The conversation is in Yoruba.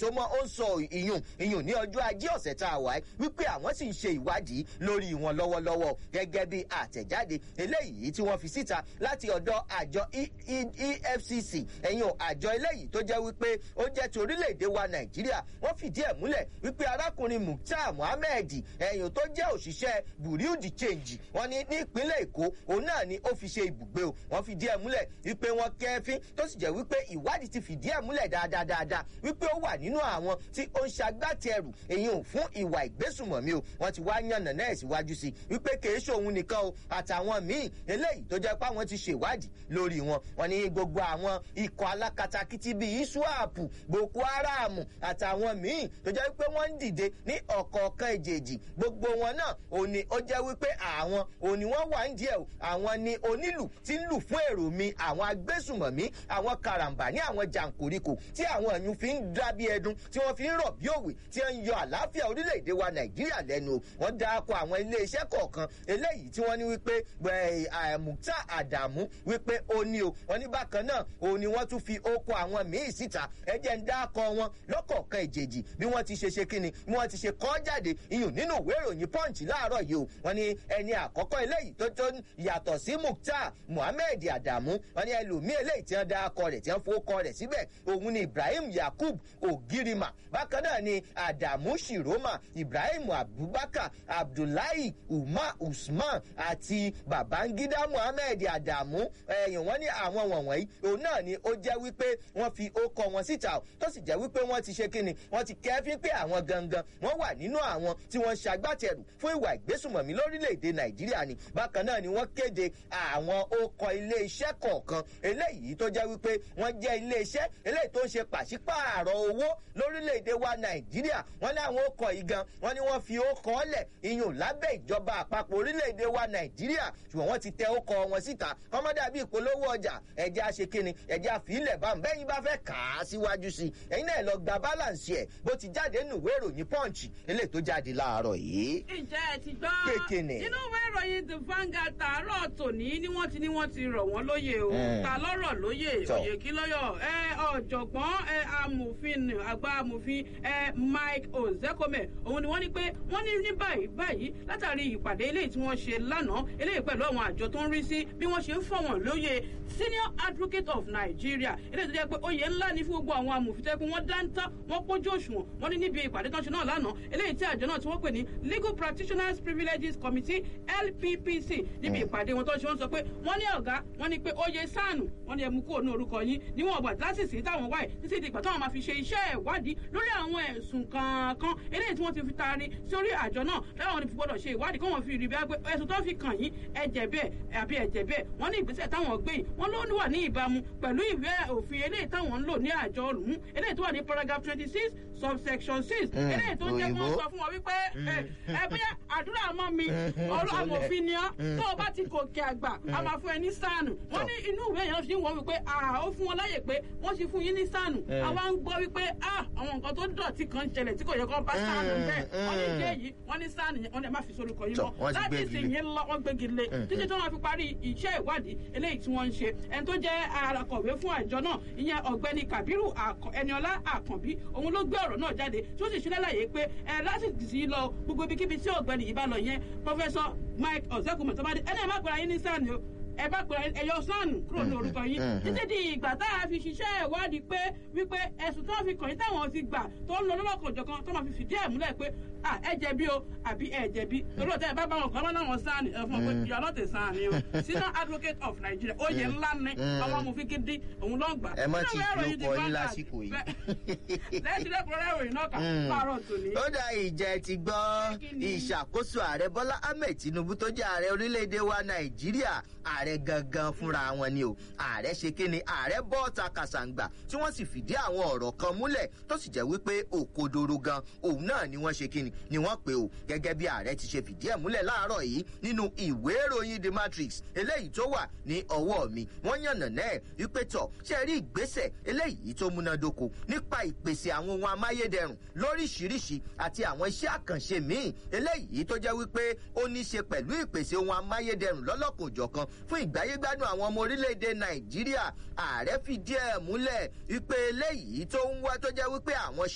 tó mọ́ ó ń sọ ìyún ní ọjọ́ ajé ọ̀sẹ̀ tá a wà wípé àwọn sì ń ṣe ìwádìí lórí wọn lọ́wọ́lọ́wọ́ gẹ́gẹ́ bí àtẹ̀jáde eléyìí tí wọ́n fi síta láti ọ̀dọ̀ àjọ EFCC àjọ eléyìí tó jẹ́ wípé ó jẹ́ ti orílẹ̀-èdè wa Nàìjíríà wọ́n fìdí ẹ̀ múlẹ̀ wípé arákùnrin Mukhtar Mohammed tó jẹ́ òṣìṣẹ́ Bureau de Change wọ́n ní ìpínlẹ̀ Èkó òun náà ni ó fi ṣe ibùgbé o wọ́n fìdí ẹ̀ múlẹ̀ wípé wọ́n kẹ́fín tó sì jẹ́ wípé ìwádìí ti fìdí ẹ̀ múlẹ̀ dáadáa wípé ó wà nínú àwọn tí ó ń ṣagbátẹrù fún ìwà ìgbésùmọ̀mí o wọ́n ti wá yànnà náà síwájú sí wípé kìí ṣòun nìkan o àtàwọn míì eléyìí tó jẹ́ pé àwọn ti ṣèwádìí lórí wọn wọ́n ní gbogbo àwọn ikọ̀ alákatakítí bíi ISWAP Boko Haram àtàwọn míì tó jẹ́ wípé wọ́n ń dìde ní ọ̀kọ̀ọ̀kan èjèèjì gbogbo wọn náà òní ó jẹ́ wípé àwọn òní wọ́n wà ń díẹ̀ o àwọn ni onílù tí ń lù fún èrò mi àwọn agbésùmọ̀mí àwọn karambà ní àwọn jàǹkóríkò tí àwọn ẹ̀yún fi ń dá bí ẹdun tí wọ́n fi ń rọ̀ bí òwe tí wọ́n ń yọ àlàáfíà orílẹ̀-èdè wa Nàìjíríà lẹ́nu wọ́n dáko àwọn iléeṣẹ́ kọ̀ọ̀kan eléyìí tí wọ́n ní wípé Mukhtar Adamu wípé ó ní o wọ́n ní bákan náà òun ni wọ́n tún fi oko àwọn míì síta ẹjẹ́ ń dáko wọn lọ́kọ̀ọ̀kan ìjèjì bí wọ́n ti ṣe kíni bí wọ́n ti ṣe kọ́ jáde iyùn nínú ìwé ìròyìn Punch láàárọ̀ yìí o wọ́n ní ẹni àkọ́kọ́ eléyìí tó yàtọ̀ sí Mukhtar Mohammed Adamu wọ́n ní ẹlòmíì eléyìí tí wọ́n dáko rẹ̀ tí wọ́n fowókọ rẹ̀ síbẹ̀ òun ni Ibrahim Yakub Ogirima bákan náà ni Adamu Shiroma Ibrahim Abubakar Abdullahi Usman àti Babangida Mohammed Adamu wọ́n ní àwọn wọ̀nyí òun náà ni ó jẹ́ wípé wọ́n fi ókọ wọn síta tó sì jẹ́ wípé wọ́n ti ṣe kíni wọ́n ti kẹ́fín pé àwọn gangan wọ́n wà nínú àwọn tí wọ́n ṣagbátẹrù fún ìwà ìgbésùmọ̀mí lórílẹ̀‐èdè Nàìjíríà ni bákan náà ni wọ́n kéde àwọn ókọ ilé-iṣẹ́ kọ̀ọ̀kan eléyìí tó jẹ́ wípé wọ́n jẹ́ ilé-iṣẹ́ eléyìí tó ń ṣe pàṣípààrọ̀ owó lórílẹ̀‐èdè wa Nàìjíríà wọ́n ní àwọn ókọ yìí gan wọ́n ní wọ́n fi ókọ ọ̀lẹ̀ iyùn lábẹ́ ìjọba àpapọ̀ orílẹ̀‐èdè wa Nàìjíríà ṣùgbọ́n wọ́n ti tẹ ókọ wọn síta kọ́mọ́dà bíi ìpolówó ọjà ẹ̀jẹ̀ àṣekínni ẹ̀jẹ̀ àfilẹ̀ bámu bẹ́yìn bá fẹ́ kà á síwájú sí i ẹ̀yin náà lọ gba balance ẹ̀ bó ti jáde nínú ìwé ìròyìn Punch eléyìí tó jáde láàárọ̀ yìí. ǹjẹ́ ẹ ti gbọ́ nínú ìwé ìròyìn The Vanguard tààrọ̀ tòní ni wọ́n ti rọ̀ wọ́n lóyè o ta lọ́rọ̀ lóyè òye kí lọ́yọ̀ ọ̀jọ̀gbọ́n àgbà amòfin Mike Ozekome òun ni wọ́n ní pé wọ́n ní báyìí látàrí ìpàdé eléyìí tí wọ́n ṣe lánàá eléyìí pẹ̀lú àwọn àjọ tó ń rí sí bí wọ́n ṣe ń fọ̀ wọ́n lóyè Senior Advocate of Nigeria eléyìí tó jẹ́ pé oyè ńlá ni fún gbogbo àwọn amòfin tẹ́kun wọ́n dáńtá wọ́n pójú òṣùwọ̀n wọ́n ní níbi ìpàdé tó ń ṣe náà lánàá eléyìí tí àjọ náà tí wọ́n pè ní Legal Practitioners Privileges Committee LPPC níbi ìpàdé wọn tó ṣe wọ́n sọ pé wọ́n ní ọ̀gá wọ́n ní pé oyè sáànù wọ́n ní ẹmu kúrò ní orúkọ yín níwọ̀n ọgbà lásìsì táwọn wáyé títí di ìgbà táwọn máa fi ṣe iṣẹ́ ìwádìí lórí àwọn ẹ̀sùn kankan eléyìí tí wọ́n ti fi taari sórí àjọ náà láwọn ní fi gbọ́dọ̀ ṣe ìwádìí kí wọ́n fi rí bí ẹ̀sùn tó fi kàn yín ẹ̀jẹ̀ bẹ́ẹ̀ àbí ẹ̀jẹ̀ bẹ́ẹ̀ wọ́n ní ìgbésẹ̀ táwọn gbé yìí wọ́n ló wà ní ìbámu pẹ̀lú ìwé òfin eléyìí táwọn ń lò ní àjọ ọ̀hún eléyìí tó wà ní paragraph 26 subsection 6 eléyìí tó jẹ́ kó sọ fún wọn wípé ẹ bóyá àdúrà mọ́ mi ọ̀rọ̀ amòfin ni ọ́ tó o bá ti gòkè àgbà a máa fún ẹ ní sáànù wọ́n ní inú ìwé yẹn fi wọ́n wípé ó fún wọn láyè pé wọ́n ti fún yín ní sáànù àwa ń gbọ́ wípé àwọn nǹkan tó dọ̀tí kan ṣẹlẹ̀ tí kò yẹ kó bá sáànù bẹ́ẹ̀ wọ́n ní ìdí èyí wọ́n ní sáànù yẹn wọ́n ní ẹ má fi sorúkọ yín mọ́ láti ìsìn yín lọ wọ́n gbégi lé títí tí wọ́n fi parí iṣẹ́ ìwádìí eléyìí tí wọ́n ń ṣe ẹni tó jẹ́ akọ̀wé fún àjọ náà ìyẹn ọ̀gbẹ́ni Kabiru Ẹniọlá Àkànbí òun ló gbé ọ̀rọ̀ náà jáde tí ó sì ṣe lálàyé pé láti sì lọ gbogbo ibikíbi tí ọ̀gbẹ́ni yìí bá lọ yẹn Professor Mike Ozekome tó bá dé ẹni ẹ má gbọ́ra yín ní sáànù ẹ bá pẹ̀lú ẹyọ sáànù kúrò ní orúkọ yín títí di ìgbà tá a fi ṣiṣẹ́ ìwádìí pé wípé ẹ̀sùn tó fi kàn yín táwọn ti gbà tó ń lọ lọ́lọ́kọ̀ọ́jọ̀kan tó máa fi fìdí ẹ̀ múlẹ̀ pé ẹ jẹ̀bi o àbí ẹ jẹ̀bi torí ọ̀tẹ́ ẹ bá bá wọn kàn láwọn sáànù ẹ fún ọ pé you are not a sáànù o Senior Advocate of Nigeria oyè ńlá ni àwọn amòfin gidi òun ló ń gbà. ẹ má ti fi ọkọ yín lásìkò yìí. lẹ́yìn lẹ́kùnrin ìròyìn náà kà láàárọ̀ tòní. ó dá ìjẹ́ ti gbọ́ ìṣàkóso ààrẹ Bọ́lá Ahmed Tinubu tó jẹ́ ààrẹ orílẹ̀-èdè wa Nàìjíríà ààrẹ gangan fúnra wọn ni o ààrẹ ṣe kí ni ààrẹ bọ́ọ̀ta kàṣàǹgbà tí wọ́n sì fìdí àwọn ọ̀rọ̀ kan múlẹ̀ tó sì jẹ́ wípé òkodoro gan òun náà ni wọ́n ṣe kí ni wọ́n pè o gẹ́gẹ́ bí ààrẹ ti ṣe fìdí ẹ̀ múlẹ̀ láàárọ̀ yìí nínú ìwé ìròyìn The Matrix eléyìí tó wà ní ọwọ́ mi wọ́n yànnà náà wípé tọ̀ ṣe rí ìgbésẹ̀ eléyìí tó múnádóko nípa ìpèsè àwọn ohun amáyédẹrùn lóríṣiríṣi àti àwọn iṣẹ́ àkànṣe míì eléyìí tó jẹ́ wípé ó ní ṣe pẹ̀lú ìpèsè ohun amáyédẹrùn lọ́lọ́kùnjọ̀kan fún ìgbáyégbádùn àwọn ọmọ orílẹ̀-èdè Nàìjíríà ààrẹ fìdí ẹ̀ múlẹ̀ wípé eléyìí tó ń wá tó jẹ́ wípé àwọn